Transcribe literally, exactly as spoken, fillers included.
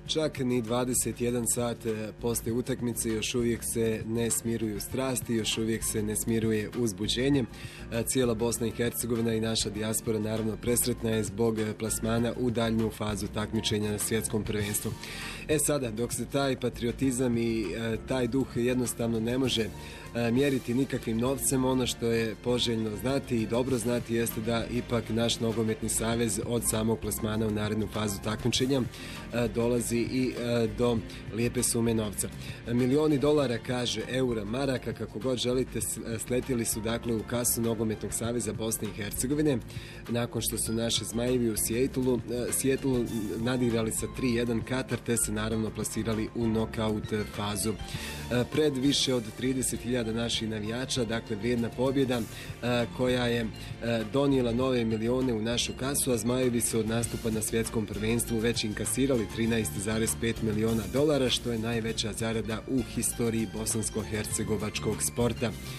Čak ni dvadeset jedan sat posle utakmice još uvijek se ne smiruju strasti, još uvijek se ne smiruje uzbuđenje. Cijela Bosna i Hercegovina i naša dijaspora naravno presretna je zbog plasmana u daljnju fazu takmičenja na svjetskom prvenstvu. E sada, dok se taj patriotizam i taj duh jednostavno ne može mjeriti nikakvim novcem, ono što je poželjno znati i dobro znati jeste da ipak naš nogometni savez od samog plasmana u narednu fazu takmičenja dolazi i do lijepe sume novca. Milioni dolara, kaže, eura, maraka, kako god želite, sletili su dakle u kasu Nogometnog saveza Bosne i Hercegovine nakon što su naše Zmajevi u Sijetlu, Sijetlu nadigrali sa tri jedan Katar te se naravno plasirali u nokaut fazu. Pred više od trideset hiljada naših navijača, dakle vrijedna pobjeda koja je donijela nove milione u našu kasu, a Zmajevi su od nastupa na svjetskom prvenstvu već inkasirali trinaest zarez pet miliona dolara, što je najveća zarada u historiji bosansko-hercegovačkog sporta.